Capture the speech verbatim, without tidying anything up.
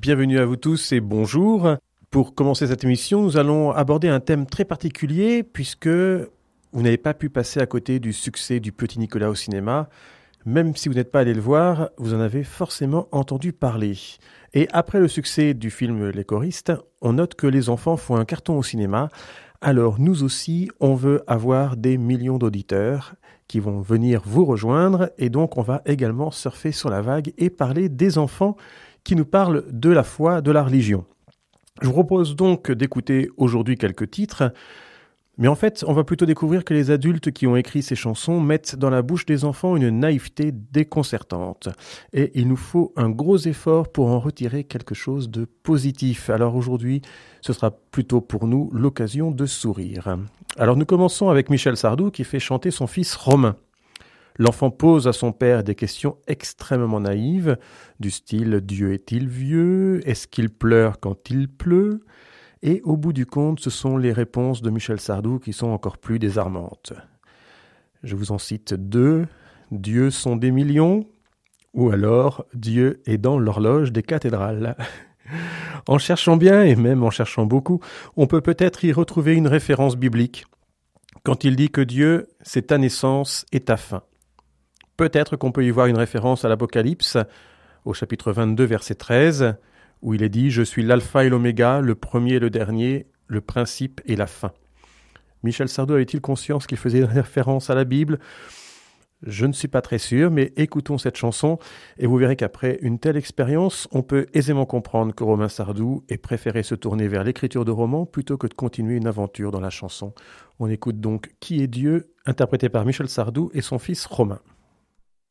Bienvenue à vous tous et bonjour. Pour commencer cette émission, nous allons aborder un thème très particulier puisque vous n'avez pas pu passer à côté du succès du Petit Nicolas au cinéma. Même si vous n'êtes pas allé le voir, vous en avez forcément entendu parler. Et après le succès du film Les choristes, on note que les enfants font un carton au cinéma. Alors nous aussi, on veut avoir des millions d'auditeurs qui vont venir vous rejoindre. Et donc on va également surfer sur la vague et parler des enfants qui nous parlent de la foi, de la religion. Je vous propose donc d'écouter aujourd'hui quelques titres. Mais en fait, on va plutôt découvrir que les adultes qui ont écrit ces chansons mettent dans la bouche des enfants une naïveté déconcertante. Et il nous faut un gros effort pour en retirer quelque chose de positif. Alors aujourd'hui, ce sera plutôt pour nous l'occasion de sourire. Alors nous commençons avec Michel Sardou qui fait chanter son fils Romain. L'enfant pose à son père des questions extrêmement naïves, du style « Dieu est-il vieux ? Est-ce qu'il pleure quand il pleut ?» Et au bout du compte, ce sont les réponses de Michel Sardou qui sont encore plus désarmantes. Je vous en cite deux. « Dieu sont des millions » ou alors « Dieu est dans l'horloge des cathédrales ». En cherchant bien, et même en cherchant beaucoup, on peut peut-être y retrouver une référence biblique. Quand il dit que Dieu, c'est ta naissance et ta fin. Peut-être qu'on peut y voir une référence à l'Apocalypse, au chapitre vingt-deux, verset treize, où il est dit « Je suis l'alpha et l'oméga, le premier et le dernier, le principe et la fin ». Michel Sardou avait-il conscience qu'il faisait une référence à la Bible ? Je ne suis pas très sûr, mais écoutons cette chanson et vous verrez qu'après une telle expérience, on peut aisément comprendre que Romain Sardou ait préféré se tourner vers l'écriture de romans plutôt que de continuer une aventure dans la chanson. On écoute donc « Qui est Dieu ?» interprété par Michel Sardou et son fils Romain.